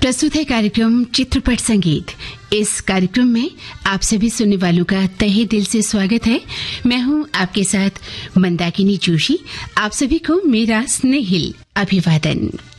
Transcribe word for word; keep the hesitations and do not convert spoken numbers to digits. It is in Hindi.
प्रस्तुत है कार्यक्रम चित्रपट संगीत। इस कार्यक्रम में आप सभी सुनने वालों का तहे दिल से स्वागत है। मैं हूं आपके साथ मंदाकिनी जोशी। आप सभी को मेरा स्नेहिल अभिवादन।